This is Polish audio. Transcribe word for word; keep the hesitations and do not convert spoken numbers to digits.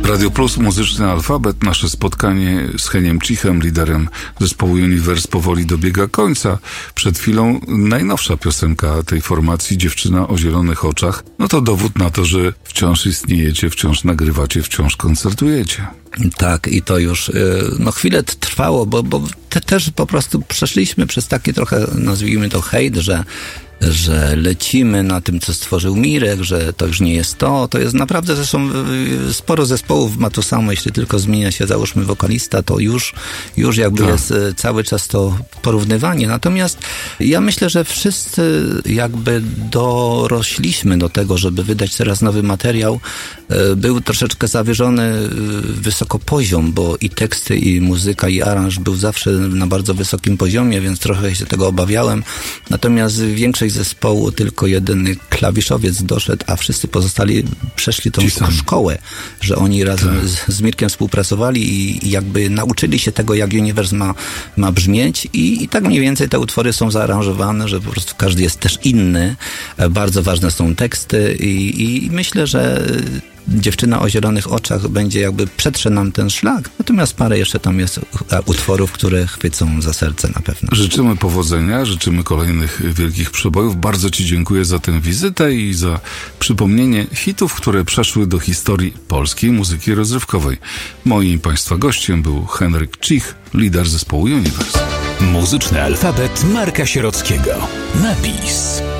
Radio Plus, Muzyczny Alfabet. Nasze spotkanie z Heniem Cichem, liderem zespołu Universe, powoli dobiega końca. Przed chwilą najnowsza piosenka tej formacji, Dziewczyna o zielonych oczach. No to dowód na to, że wciąż istniejecie, wciąż nagrywacie, wciąż koncertujecie. Tak, i to już no chwilę trwało, bo, bo te też po prostu przeszliśmy przez taki trochę, nazwijmy to hejt, że że lecimy na tym, co stworzył Mirek, że to już nie jest to. To jest naprawdę, zresztą sporo zespołów ma to samo, jeśli tylko zmienia się, załóżmy, wokalista, to już, już jakby tak. jest cały czas to porównywanie. Natomiast ja myślę, że wszyscy jakby dorośliśmy do tego, żeby wydać teraz nowy materiał. Był troszeczkę zawyżony wysoko poziom, bo i teksty, i muzyka, i aranż był zawsze na bardzo wysokim poziomie, więc trochę się tego obawiałem. Natomiast większość zespołu tylko jeden klawiszowiec doszedł, a wszyscy pozostali przeszli tą szkołę, że oni razem tak. z, z Mirkiem współpracowali i, i jakby nauczyli się tego, jak Universe ma, ma brzmieć i, i tak mniej więcej te utwory są zaaranżowane, że po prostu każdy jest też inny. Bardzo ważne są teksty i, i myślę, że Dziewczyna o zielonych oczach będzie jakby przetrze nam ten szlak, natomiast parę jeszcze tam jest utworów, które chwycą za serce na pewno. Życzymy powodzenia, życzymy kolejnych wielkich przebojów. Bardzo Ci dziękuję za tę wizytę i za przypomnienie hitów, które przeszły do historii polskiej muzyki rozrywkowej. Moim Państwa gościem był Henryk Cich, lider zespołu Universe. Muzyczny alfabet Marka Sierockiego. Napis.